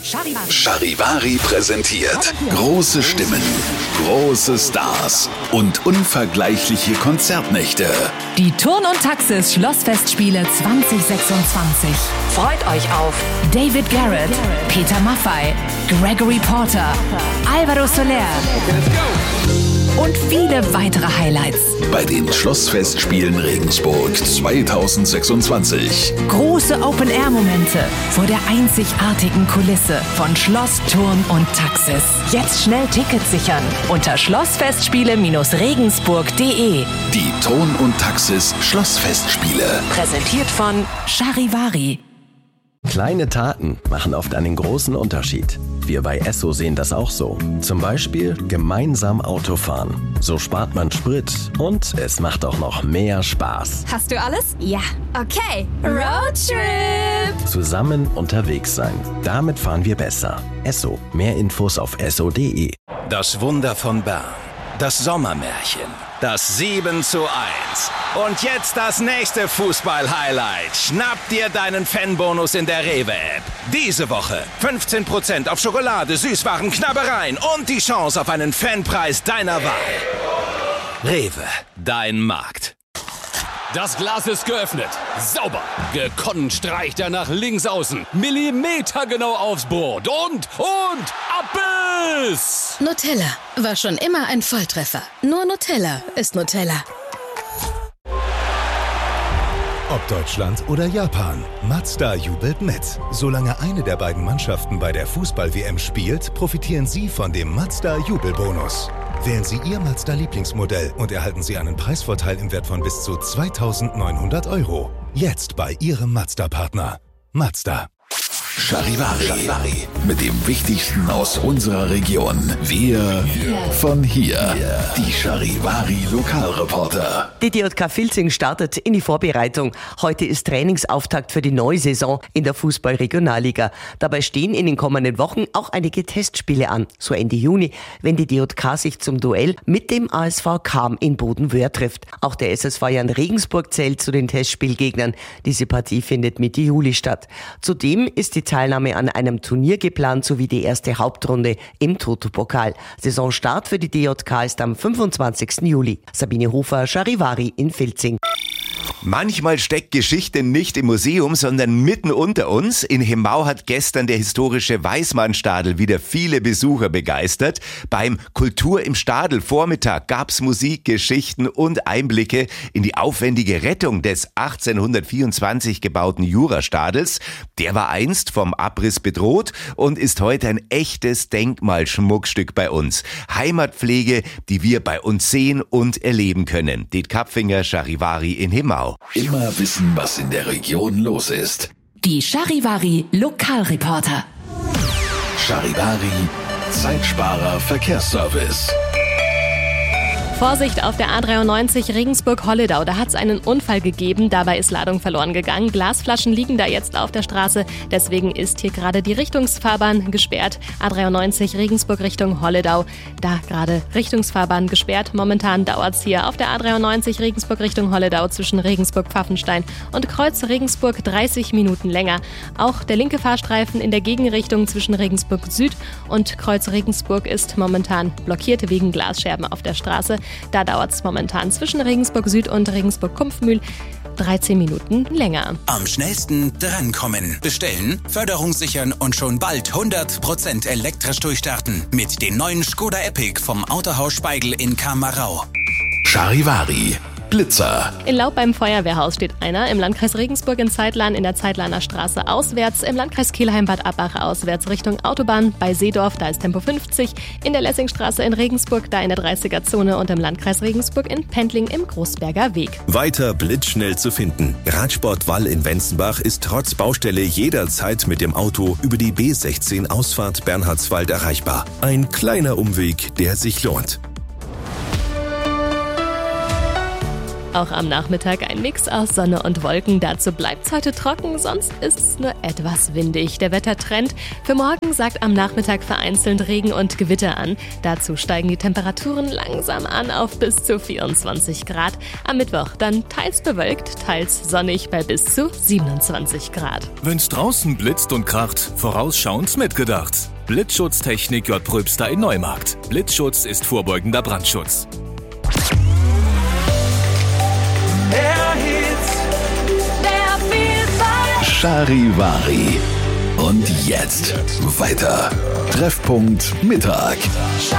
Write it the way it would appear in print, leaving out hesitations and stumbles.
Charivari präsentiert große Stimmen, große Stars und unvergleichliche Konzertnächte. Die Turn- und Taxis Schlossfestspiele 2026. Freut euch auf David Garrett, Peter Maffay, Gregory Porter, Alvaro Soler und viele weitere Highlights. Bei den Schlossfestspielen Regensburg 2026. Große Open-Air-Momente vor der einzigartigen Kulisse von Schloss, Turn und Taxis. Jetzt schnell Tickets sichern unter schlossfestspiele-regensburg.de. Die Turn- und Taxis Schlossfestspiele. Präsentiert von Charivari. Kleine Taten machen oft einen großen Unterschied. Wir bei Esso sehen das auch so. Zum Beispiel gemeinsam Autofahren. So spart man Sprit und es macht auch noch mehr Spaß. Hast du alles? Ja. Okay. Roadtrip! Zusammen unterwegs sein. Damit fahren wir besser. Esso. Mehr Infos auf esso.de. Das Wunder von Bern. Das Sommermärchen. Das 7:1. Und jetzt das nächste Fußball-Highlight. Schnapp dir deinen Fanbonus in der Rewe-App. Diese Woche 15% auf Schokolade, Süßwaren, Knabbereien und die Chance auf einen Fanpreis deiner Wahl. Rewe, dein Markt. Das Glas ist geöffnet. Sauber. Gekonnt streicht er nach links außen. Millimetergenau aufs Board. Und Abbiss! Nutella war schon immer ein Volltreffer. Nur Nutella ist Nutella. Ob Deutschland oder Japan, Mazda jubelt mit. Solange eine der beiden Mannschaften bei der Fußball-WM spielt, profitieren Sie von dem Mazda-Jubelbonus. Wählen Sie Ihr Mazda-Lieblingsmodell und erhalten Sie einen Preisvorteil im Wert von bis zu 2.900 €. Jetzt bei Ihrem Mazda-Partner. Mazda. Charivari. Mit dem Wichtigsten aus unserer Region. Wir von hier. Die Charivari Lokalreporter. Die DJK Filzing startet in die Vorbereitung. Heute ist Trainingsauftakt für die neue Saison in der Fußball-Regionalliga. Dabei stehen in den kommenden Wochen auch einige Testspiele an. So Ende Juni, wenn die DJK sich zum Duell mit dem ASV Cham in Bodenwöhr trifft. Auch der SSV Jan Regensburg zählt zu den Testspielgegnern. Diese Partie findet Mitte Juli statt. Zudem ist die Teilnahme an einem Turnier geplant, sowie die erste Hauptrunde im Toto-Pokal. Saisonstart für die DJK ist am 25. Juli. Sabine Hofer, Charivari in Filzing. Manchmal steckt Geschichte nicht im Museum, sondern mitten unter uns. In Hemau hat gestern der historische Weißmannstadel wieder viele Besucher begeistert. Beim Kultur im Stadel Vormittag gab's Musik, Geschichten und Einblicke in die aufwendige Rettung des 1824 gebauten Jurastadels. Der war einst vom Abriss bedroht und ist heute ein echtes Denkmalschmuckstück bei uns. Heimatpflege, die wir bei uns sehen und erleben können. Det Kapfinger, Charivari in Hemau. Immer wissen, was in der Region los ist. Die Charivari Lokalreporter. Charivari, Zeitsparer Verkehrsservice. Vorsicht auf der A93 Regensburg-Holledau. Da hat es einen Unfall gegeben. Dabei ist Ladung verloren gegangen. Glasflaschen liegen da jetzt auf der Straße. Deswegen ist hier gerade die Richtungsfahrbahn gesperrt. A93 Regensburg Richtung Holledau. Da gerade Richtungsfahrbahn gesperrt. Momentan dauert es hier auf der A93 Regensburg Richtung Holledau zwischen Regensburg-Pfaffenstein und Kreuz Regensburg 30 Minuten länger. Auch der linke Fahrstreifen in der Gegenrichtung zwischen Regensburg Süd und Kreuz Regensburg ist momentan blockiert wegen Glasscherben auf der Straße. Da dauert es momentan zwischen Regensburg Süd und Regensburg Kumpfmühl 13 Minuten länger. Am schnellsten drankommen. Bestellen, Förderung sichern und schon bald 100% elektrisch durchstarten. Mit den neuen Skoda Epic vom Autohaus Speigel in Kamerau. Charivari. Blitzer. In Laub beim Feuerwehrhaus steht einer, im Landkreis Regensburg in Zeitlan in der Zeitlaner Straße auswärts, im Landkreis Kelheim-Bad Abbach auswärts Richtung Autobahn, bei Seedorf, da ist Tempo 50, in der Lessingstraße in Regensburg, da in der 30er-Zone und im Landkreis Regensburg in Pendling im Großberger Weg. Weiter blitzschnell zu finden. Radsport Wall in Wenzenbach ist trotz Baustelle jederzeit mit dem Auto über die B16 Ausfahrt Bernhardswald erreichbar. Ein kleiner Umweg, der sich lohnt. Auch am Nachmittag ein Mix aus Sonne und Wolken. Dazu bleibt es heute trocken, sonst ist es nur etwas windig. Der Wettertrend für morgen sagt am Nachmittag vereinzelt Regen und Gewitter an. Dazu steigen die Temperaturen langsam an auf bis zu 24 Grad. Am Mittwoch dann teils bewölkt, teils sonnig bei bis zu 27 Grad. Wenn's draußen blitzt und kracht, vorausschauend mitgedacht. Blitzschutztechnik J. Pröbster in Neumarkt. Blitzschutz ist vorbeugender Brandschutz. Charivari. Und jetzt weiter. Treffpunkt Mittag.